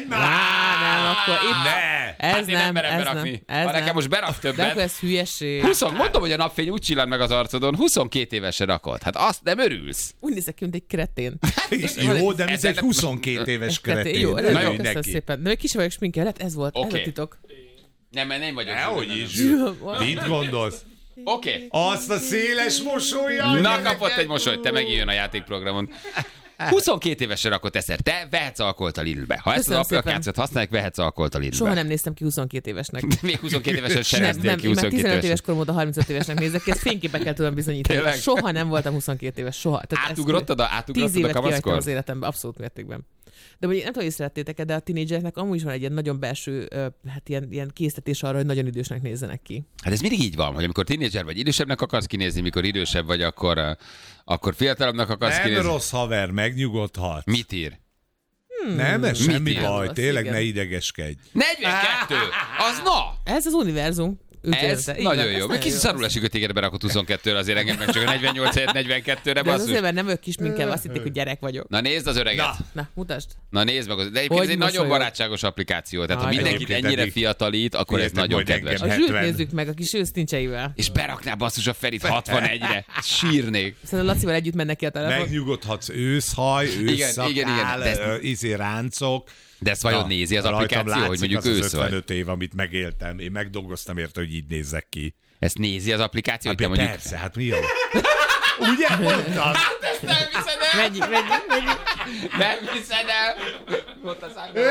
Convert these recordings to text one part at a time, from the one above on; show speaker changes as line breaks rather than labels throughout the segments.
menj már!
Nem, akkor itt...
Ne!
Ez
Hát én nem merem berakni. Ha nekem most berak
De
többet.
akkor ez hülyeség.
Mondom, hogy a napfény úgy csillan meg az arcodon, 22 évesen rakod. Hát azt nem örülsz.
Úgy nézek ki, mint egy kretén.
Jó, de mint egy 22 éves kretén.
Jó,
Örülj
nagyon köszönöm
neki.
szépen. De még kis vagyok sminkel, lehet ez volt, ez a titok.
Nem, mert nem vagyok.
Dehogy is. Mit gondolsz?
Oké.
Azt a széles mosolyjal.
Na, kapott egy mosolyt, te megijön a játékprogramon. 22 évesen rakott eszer. Te vehetsz alkoholt a Lidlbe. Ha ezt az
Köszönöm szépen.
applikációt használják, vehetsz alkoholt a Lidlbe.
Soha nem néztem ki 22 évesnek.
Még 22 évesen sem
Nem,
néztél ki
én már
22
15 éves
évesen.
korom óta 35 évesnek nézek ki, ezt fényképekkel tudom bizonyítani.
Tényleg?
Soha nem voltam 22 éves, soha.
Átugrottad a
10 évet kihagytam
kamaszkor?
az életemben, abszolút mértékben. De mondjuk nem tudom, hogy észrevettétek, de a tinédzsereknek amúgy is van egy ilyen nagyon belső, hát ilyen késztetés arra, hogy nagyon idősnek nézzenek ki.
Hát ez mindig így van, hogy amikor tínédzser vagy idősebbnek akarsz kinézni, mikor idősebb vagy, akkor fiatalabbnak akarsz
Nem
kinézni.
rossz haver, megnyugodhat.
Mit ír?
Nem, ez semmi
ír?
baj,
Az,
tényleg
igen.
ne idegeskedj.
42! Az na!
Ez az univerzum. Ő
Ez
érte. Igen,
nagyon
ez
jó. Még
nagyon
kicsit
jó.
szarul esik, hogy téged berakott 22-re, azért engem meg csak a 48 helyett 42-re
De az
basszus.
azért, mert nem ők kis minkel, azt hitték, hogy gyerek vagyok.
Na nézd az öreget.
Na, mutasd.
Na nézd meg. De egyébként
Hogy
ez egy nagyon
mosolyog?
barátságos applikáció. Tehát ha
Aj,
mindenkit
egyébként
ennyire
eddig-
fiatalít, akkor ez
Figyeljetek,
nagyon
majd
kedves.
engem
A zsűlt
70.
nézzük meg, a kis ősztincseivel.
És berakná basszus a Ferit 61-re. Sírnék.
Szerintem Lacival együtt mennek ki a telefon.
Megnyugodhatsz, őszhaj,
igen, igen.
ősszakál, ráncok.
De ezt vajon
Na,
nézi az
rajtam
applikáció,
látszik
hogy mondjuk
az
ősz vagy?
55 év, amit megéltem. Én megdolgoztam érte, hogy így nézzek ki.
Ezt nézi az applikáció, hogy te
Hát
mondjuk...
persze, hát mi a... Ugye mondtam?
Nem hiszed el!
Menjünk.
Nem hiszed el! Ott a szágban.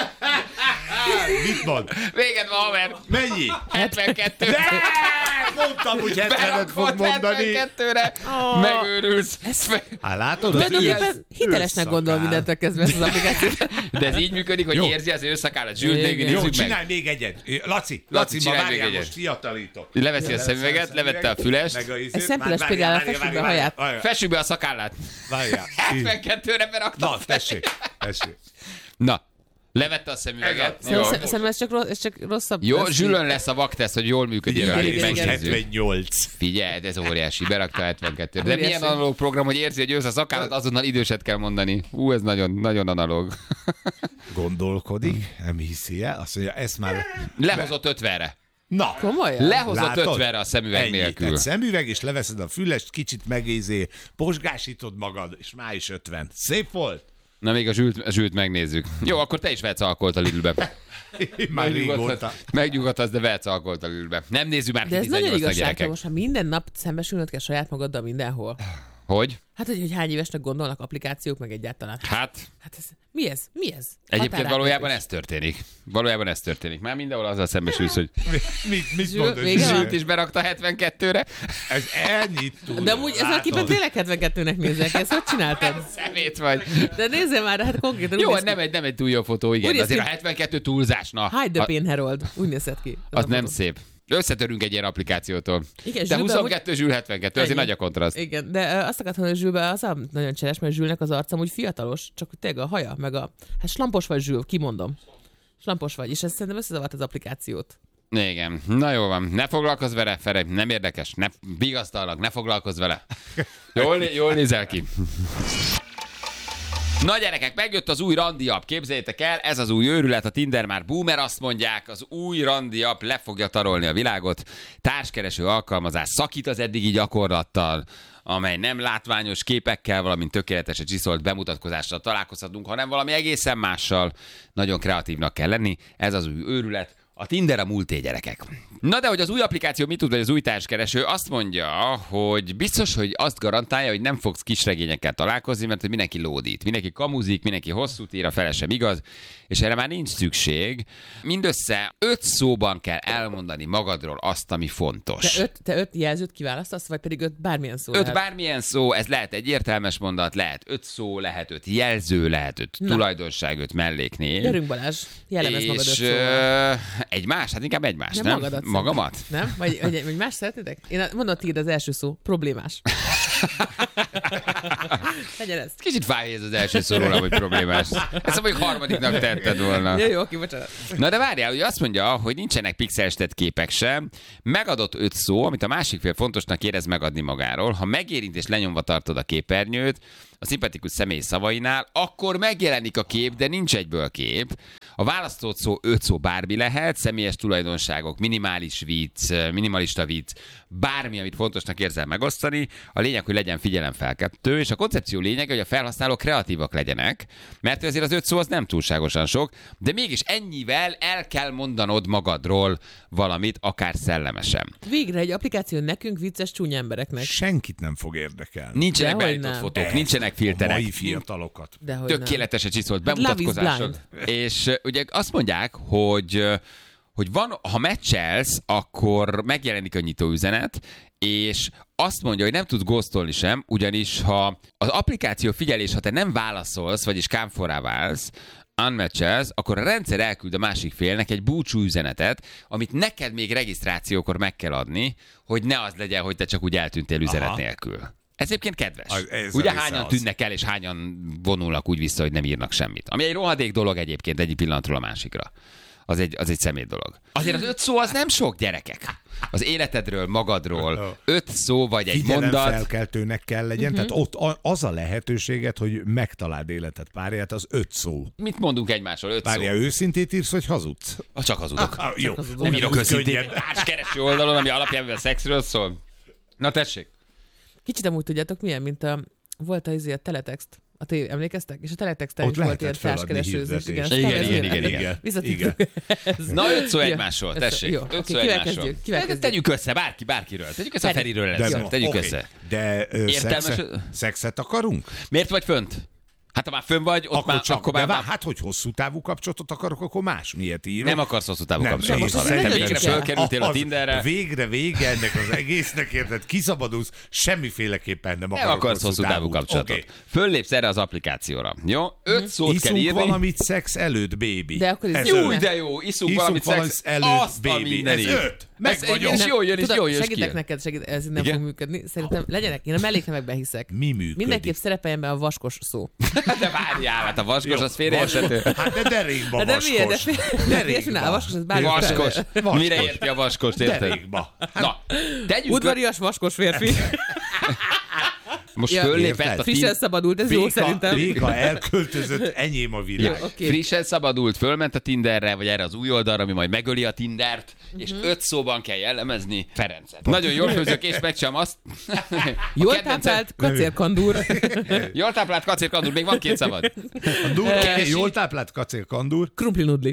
Mit mond?
Véged van, haver!
Mennyi?
72!
De! Mondtam, hogy 75 fog mondani.
72-re! Megőrülsz!
Hát látod? az
Tulajdonképpen hitelesnek gondol mindentől kezdve ezt az applikációt.
De ez így működik, hogy
Jó.
érzi az őszakállat. Zsült,
Igen.
még
Jó,
nézzük meg.
csinálj még egyet. Laci, ma
csinálj még
várjál,
egyet.
most fiatalítok.
Leveszi a szemüveget, levette a fülest.
Egy szempeles például fessük be a haját.
Fessük be a szakállát.
Várjál.
72-re beraktam.
Na, tessék.
Na, levette a szemüveget. Jó.
Szerintem ez csak rosszabb.
Jó,
ez-
Zsülön lesz a vakteszt, hogy jól működik.
Igen,
rá.
igen, igen.
Megnézzük.
78.
Figyelj, ez óriási, berakta 72. De
Óriási.
milyen analóg program, hogy érzi, hogy ősz a szakállat, azonnal időset kell mondani. Ez nagyon, nagyon analóg.
Gondolkodik, nem hiszi el. Azt mondja, ezt már...
Lehozott 50-re.
Na,
Komolyan?
Lehozott
látod?
50-re a szemüveg
Ennyi.
nélkül.
Tehát szemüveg, és leveszed a fülest, kicsit posgásítod magad, és már is 50. Szép volt?
Na még a zsült megnézzük. Jó, akkor te is vehetsz alkoholt a Lidlbe.
Már régóta.
Megnyugodhatsz, de vehetsz alkoholt a Lidlbe. Nem nézzük már ki
De ez nagyon
18-nak
igazságtalan,
gyerekek.
most ha minden nap szembesülnöd kell saját magaddal mindenhol.
Hogy?
Hát, hogy hány évesnek gondolnak applikációk, meg egyáltalán.
Hát,
Hát ez, mi ez? Mi ez?
egyébként valójában
Határátlépés.
ez történik. Valójában ez történik. Már mindenhol azzal szembesülsz, hogy
Mit
Zsül,
mondod?
vége van?
Zsült is berakta 72-re.
Ez ennyit tud.
De amúgy ezen a képen tényleg 72-nek nézek, ezt hogy csináltad?
Szemét vagy.
De nézzél már, hát konkrétan
Jó,
úgy
hát
néz
nem egy túl jó fotó, igen.
Úgy
De
néz
azért
ki-
a 72 túlzás, na.
ki. Hide the pain, Harold. Úgy nézett ki.
Az
a
nem
fotó.
szép. Összetörünk egy ilyen applikációtól.
Igen,
De
Zsülbe
22 Zsül 72, azért
Ennyi.
nagy a kontraszt.
Igen, de azt akartam, hogy Zsülbe az a nagyon cseres, mert Zsülnek az arca úgy fiatalos, csak hogy tényleg a haja, meg a... Hát slampos vagy Zsül, kimondom. Slampos vagy, és ez szerintem összezavart az applikációt.
Igen. Na jó van. Ne foglalkozz vele, Feri, nem érdekes. Ne vigasztalak, ne foglalkozz vele. Jól nézel ki. Na gyerekek, megjött az új randi app, képzeljétek el, ez az új őrület, a Tinder már boomer, azt mondják, az új randi app le fogja tarolni a világot, társkereső alkalmazás szakít az eddigi gyakorlattal, amely nem látványos képekkel, valamint tökéletesen csiszolt bemutatkozással találkozhatunk, hanem valami egészen mással. Nagyon kreatívnak kell lenni, ez az új őrület, a Tinder a múlté, gyerekek. Na de hogy az új applikáció mit tud, vagy az új társkereső, azt mondja, hogy biztos, hogy azt garantálja, hogy nem fogsz kisregényekkel találkozni, mert hogy mindenki lódít, mindenki kamuzik, mindenki hosszút ír, a fele sem igaz, és erre már nincs szükség. Mindössze 5 szóban kell elmondani magadról azt, ami fontos.
Te öt jelzőt kiválasztasz, vagy pedig 5 bármilyen szó
5
lehet?
bármilyen szó, ez lehet egy értelmes mondat, lehet 5 szó, lehet 5 jelző, lehet 5 tulajdonság, 5 melléknév.
Gyerünk Balázs, jellemez magad 5
És
szóval.
egymás? Hát inkább egymás,
Nem
nem?
magadat
Magamat?
Nem? Vagy más szeretnétek? Én mondom, tiéd az első szó. Problémás. Legyen ez.
Kicsit fáj ez az első szó róla, hogy problémás. Ezt mondjuk harmadiknak tetted volna.
Jó, bocsánat.
Na de várjál, ugye azt mondja, hogy nincsenek pixelesített képek sem. Megadott 5 szó, amit a másik fél fontosnak érez megadni magáról. Ha megérint és lenyomva tartod a képernyőt, a szimpatikus személy szavainál, akkor megjelenik a kép, de nincs egyből kép. A választott szó 5 szó bármi lehet, személyes tulajdonságok, minimális vicc, minimalista vicc, bármi, amit fontosnak érzel megosztani. A lényeg, hogy legyen figyelemfelkeltő, és a koncepció lényege, hogy a felhasználók kreatívak legyenek, mert azért az 5 szó az nem túlságosan sok, de mégis ennyivel el kell mondanod magadról valamit, akár szellemesen.
Végre egy applikáció nekünk vicces csúnya embereknek.
Senkit nem fog érdekelni.
Nincsenek
Dehogy
beállított
nem.
fotók, nincsenek
A
filterek.
mai fiatalokat.
Dehogy nem.
Tökéletes egy csiszolt
Hát Love is
bemutatkozásod. És ugye azt mondják, hogy van, ha meccselsz, akkor megjelenik a nyitóüzenet, és azt mondja, hogy nem tudsz ghostolni sem, ugyanis ha az applikáció figyelés, ha te nem válaszolsz, vagyis kámforrá válsz, unmatchelsz, akkor a rendszer elküld a másik félnek egy búcsú üzenetet, amit neked még regisztrációkor meg kell adni, hogy ne az legyen, hogy te csak úgy eltűntél üzenet nélkül. Ez egyébként kedves. Ugye hányan tűnnek el, és hányan vonulnak úgy vissza, hogy nem írnak semmit. Ami egy rohadék dolog egyébként egyik pillanatról a másikra. Az egy szemét dolog. Azért az 5 szó az nem sok, gyerekek. Az életedről, magadról 5 szó vagy egy mondat.
Felkeltőnek kell legyen, tehát ott az a lehetőséget, hogy megtaláld életed párját, az 5 szó.
Mit mondunk egymásról? 5 szó.
Párja, őszintét írsz, vagy hazudsz?
Csak hazudok.
Jó.
Nem írok őszintén. Társkereső oldalon, ami alapjában a szexről szól. Na tessék.
Kicsit amúgy tudjátok milyen, mint volt a teletext. Emlékeztek? És a teletexten
Ott
is volt ilyen
lehetett feladni
társkeresőzés.
Igen.
Visszatérünk.
Na 5 szó egymásról, tessék.
Jó,
5 szó
kivel
egymásról.
kezdjük? Kivel kezdjük?
Tegyük össze, bárkiről. Tegyük össze a Feriről először. Tegyük össze.
De
Értelmes-
szexet akarunk?
Miért vagy fönt? Hát ha már fönn vagy, ott
Akkor
már...
csak,
akkor
de
már
hát, hogy hosszú távú kapcsolatot akarok, akkor más miért írok?
nem akarsz hosszú távú
Nem,
kapcsolatot.
nem,
Te
szerintem
végre
kell.
fölkerültél a Tinderre.
Vége ennek az egésznek, érted? Kiszabadulsz, semmiféleképpen nem
Nem
akarok
akarsz hosszú távú kapcsolatot.
Oké.
Föllépsz erre az applikációra. Jó? 5 szót kell
Iszunk
írni.
valamit szex előtt, baby.
De akkor ez
Ez
jó,
Jó,
öt.
de jó, iszunk
Iszunk
valamit
valamit
szex
előtt,
azt a
baby.
mindenit.
Ez 5. Meg
Ez
vagyok.
és jól jön, és
Tudod,
jól jössz
segítek
ki.
neked, ez nem
Igen?
fog működni. Szerintem legyenek, én a melléknevekben hiszek.
Mi működik?
Mindenképp szerepeljen be a vaskos szó.
De várjál, hát a vaskos az félreérthető.
Hát de derékba
Hát de miért?
vaskos.
Miért csinál? Vaskos, ez bármi.
Vaskos.
Vaskos.
Mire érti a vaskost, érted?
Derékba.
Na, tegyük
Udvarias vaskos férfi.
most
Ja,
föllépett
érted?
a
Frissen szabadult, ez jó szerintem.
Béka elköltözött, enyém a világ.
Jó, oké.
Frissen szabadult, fölment a Tinderre, vagy erre az új oldalra, ami majd megöli a Tindert, és 5 szóban kell jellemezni Ferencet. Nagyon jól főzök, és megcsinálom azt.
Jól
A kedvencem-
táplált kacérkandúr.
Jól táplált kacérkandúr, még van 2 szabad.
Jól táplált kacérkandúr.
Krumpli nudli.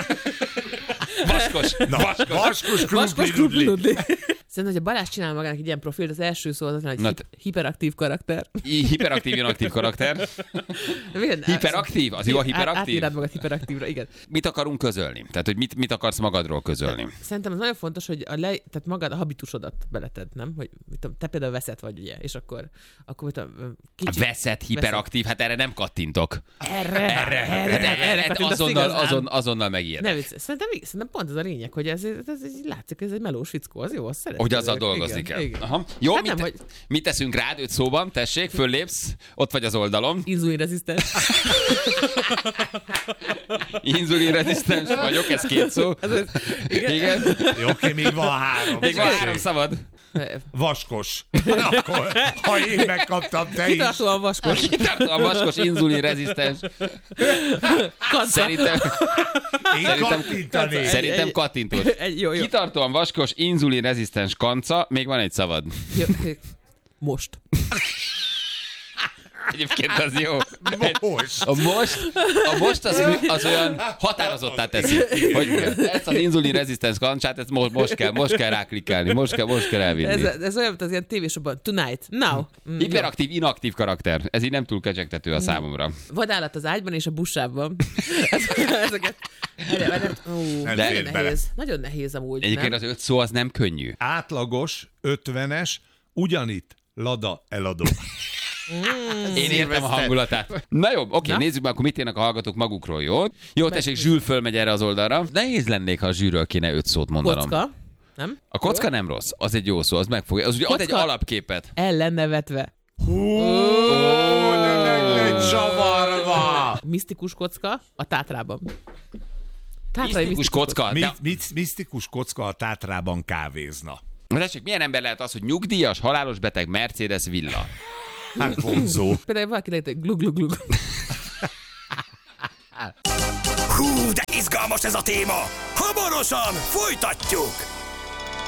Vaskos. Vaskos.
Vaskos
Vaskos krumpli
krumpli.
nudli. Szerintem, hogy a Balázs csinál magának egy ilyen profilt, az első szó az, hogy
Na
hiperaktív karakter.
Hiperaktív, inaktív karakter. Hiperaktív? Az jó a hiperaktív?
Átírnád magad hiperaktívra, igen.
Mit akarunk közölni? Tehát, hogy mit akarsz magadról közölni?
Szerintem ez nagyon fontos, hogy tehát magad a habitusodat beleted, nem? Hogy mit tudom, te például veszett vagy, ugye, és akkor mit tudom, kicsit...
Veszett, hiperaktív, hát erre nem kattintok.
Erre
Azonnal megijedek.
Ne vicc, szerintem pont ez a lényeg, hogy ez látszik, ez egy melós fickó, az jó, azt szeretem.
Hogy azzal dolgozni kell.
Igen.
Aha. Jó,
Hát
mit,
nem, hogy-
mit teszünk rád 5 szóban? Tessék, föllépsz, ott vagy az oldalon.
Inzulinrezisztens.
Inzulinrezisztens vagyok, ez 2 szó. Igen.
Jó, oké, még van 3.
Még van 3 szabad.
Vaskos. Akkor, ha én megkaptam, te is.
Kitartóan vaskos.
A vaskos inzulinrezisztens.
Kanca.
Szerintem
Én kattintanék.
Szerintem kattintós.
Jó.
Kitartóan vaskos, inzulinrezisztens kanca, még van egy szabad.
Jó. Most.
Egyébként az jó.
Most.
A most az olyan határozottá teszi, hogy ezt az inzulinrezisztens kancsát, ezt most kell ráklikálni, most kell elvinni.
Ez olyan, mint az ilyen tévésokban. Tonight. Now.
Hiperaktív, inaktív karakter. Ez így nem túl kecsegtető a számomra.
Vadállat az ágyban és a buszában. Ezeket...
Nem
De-
fér
Nagyon
bele.
nehéz. Nagyon nehéz amúgy.
Egyébként
nem?
az 5 szó az nem könnyű.
Átlagos, 50-es, ugyanitt, Lada eladó.
Én értem a hangulatát. Na jó, oké,
Na?
nézzük meg, akkor mit írnak a hallgatók magukról, jó? Jó, tessék, Zsül fölmegy erre az oldalra. Nehéz lennék, ha a Zsűről kéne 5 szót mondanom.
Kocka. Nem?
A kocka nem rossz, az egy jó szó, az megfogja. Az ugye ad egy
Kocka.
alapképet.
El lenne vetve.
Hú, de meg lett csavarva!
Misztikus kocka a Tátrában.
Misztikus kocka.
Misztikus kocka a Tátrában kávézna.
Tessék, milyen ember lehet az, hogy nyugdíjas, halálos beteg, Mercedes villa?
Hát vonzó.
Például valaki lehet, hogy glug, glug, glug.
Hú, de izgalmas ez a téma! Hamarosan folytatjuk!